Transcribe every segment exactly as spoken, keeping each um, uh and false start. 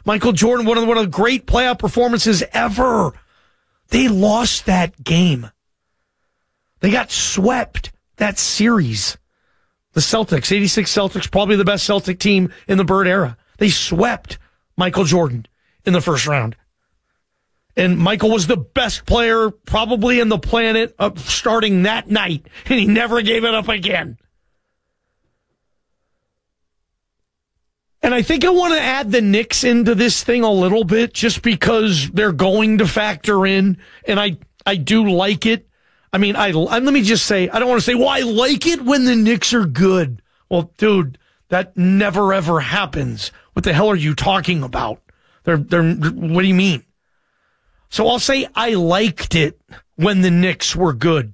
Michael Jordan, one of the, one of the great playoff performances ever. They lost that game. They got swept that series. The Celtics, eighty-six Celtics, probably the best Celtic team in the Bird era. They swept Michael Jordan in the first round. And Michael was the best player probably in the planet uh, starting that night, and he never gave it up again. And I think I want to add the Knicks into this thing a little bit just because they're going to factor in, and I, I do like it. I mean, I, I let me just say, I don't want to say, well, I like it when the Knicks are good. Well, dude, that never ever happens. What the hell are you talking about? They're, they're, what do you mean? So I'll say I liked it when the Knicks were good.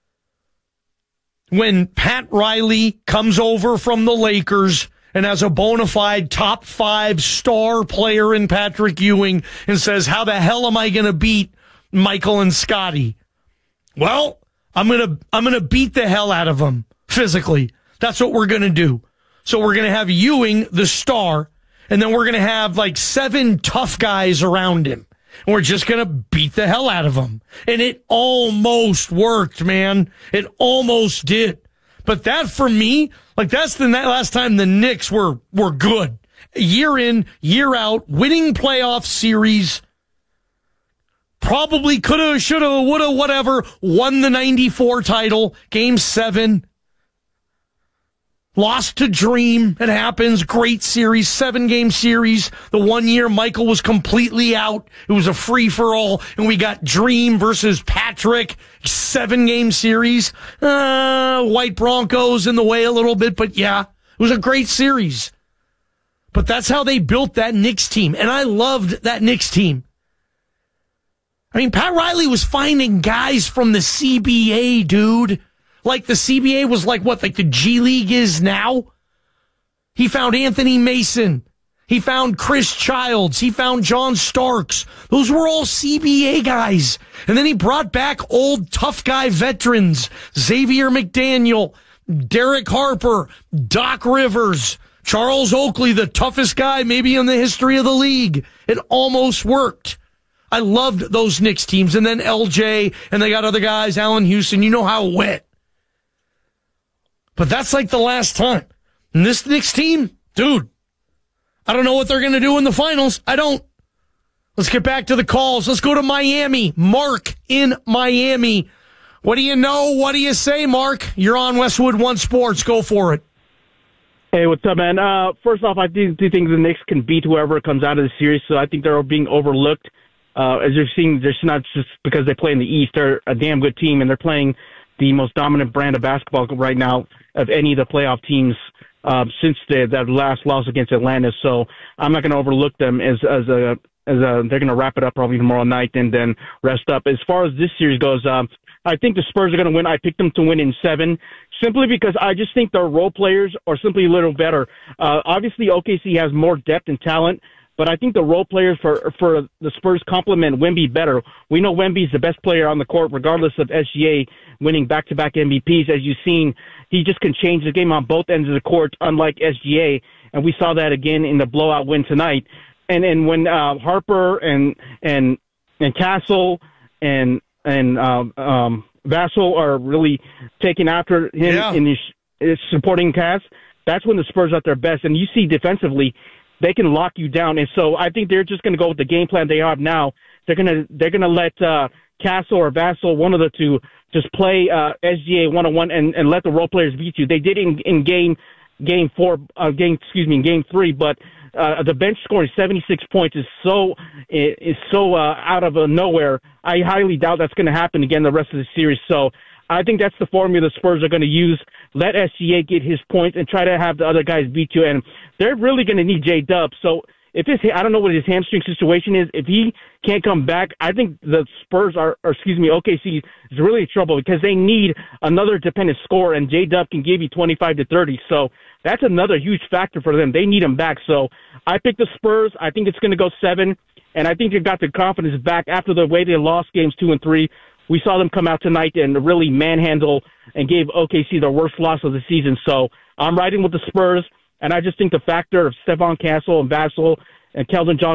When Pat Riley comes over from the Lakers and has a bona fide top five star player in Patrick Ewing and says, how the hell am I going to beat Michael and Scotty? Well, I'm going to, I'm going to beat the hell out of them physically. That's what we're going to do. So we're going to have Ewing, the star, and then we're going to have like seven tough guys around him. And we're just going to beat the hell out of him. And it almost worked, man. It almost did. But that for me, like that's the last time the Knicks were, were good. Year in, year out, winning playoff series. Probably coulda, shoulda, woulda, whatever. Won the ninety-four title, game seven. Lost to Dream. It happens. Great series, seven-game series. The one year Michael was completely out. It was a free-for-all, and we got Dream versus Patrick. Seven-game series. Uh, White Broncos in the way a little bit, but yeah, it was a great series. But that's how they built that Knicks team, and I loved that Knicks team. I mean, Pat Riley was finding guys from the C B A, dude. Like the C B A was like what, like the G League is now? He found Anthony Mason. He found Chris Childs. He found John Starks. Those were all C B A guys. And then he brought back old tough guy veterans. Xavier McDaniel, Derek Harper, Doc Rivers, Charles Oakley, the toughest guy maybe in the history of the league. It almost worked. I loved those Knicks teams. And then L J, and they got other guys, Allen Houston. You know how it went. But that's like the last time. And this Knicks team, dude, I don't know what they're going to do in the finals. I don't. Let's get back to the calls. Let's go to Miami. Mark in Miami. What do you know? What do you say, Mark? You're on Westwood One Sports. Go for it. Hey, what's up, man? Uh, first off, I do, do think the Knicks can beat whoever comes out of the series, so I think they're being overlooked. Uh, as you're seeing, just not just because they play in the East. They're a damn good team, and they're playing the most dominant brand of basketball right now of any of the playoff teams uh, since the, that last loss against Atlanta. So I'm not going to overlook them as as a as a they're going to wrap it up probably tomorrow night and then rest up. As far as this series goes, um, I think the Spurs are going to win. I picked them to win in seven simply because I just think their role players are simply a little better. Uh, obviously, O K C has more depth and talent. But I think the role players for for the Spurs complement Wemby better. We know Wemby's the best player on the court, regardless of S G A winning back-to-back M V Ps. As you've seen, he just can change the game on both ends of the court, unlike S G A. And we saw that again in the blowout win tonight. And and when uh, Harper and and and Castle and and um, um, Vassell are really taking after him yeah. in his, his supporting cast, that's when the Spurs are at their best. And you see defensively, they can lock you down. And so I think they're just going to go with the game plan they have now. They're going to they're going to let uh, Castle or Vassell, one of the two, just play uh, S G A one-on-one and, and let the role players beat you. They did in, in game game four, uh, game excuse me, in game three, but uh, the bench scoring seventy-six points is so is so uh, out of uh, nowhere. I highly doubt that's going to happen again the rest of the series. So I think that's the formula the Spurs are going to use. Let S G A get his points and try to have the other guys beat you. And they're really going to need J-Dub. So if his, I don't know what his hamstring situation is. If he can't come back, I think the Spurs are, or excuse me, O K C is really in trouble because they need another dependent scorer, and J-Dub can give you twenty-five to thirty. So that's another huge factor for them. They need him back. So I picked the Spurs. I think it's going to go seven, and I think they got their confidence back after the way they lost games two and three. We saw them come out tonight and really manhandle and gave O K C their worst loss of the season. So I'm riding with the Spurs, and I just think the factor of Stephon Castle and Vassell and Keldon Johnson